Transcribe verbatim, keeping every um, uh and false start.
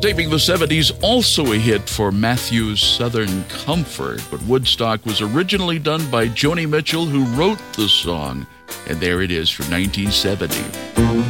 Saving the seventies, also a hit for Matthew's Southern Comfort, but Woodstock was originally done by Joni Mitchell, who wrote the song, and there it is from nineteen seventy.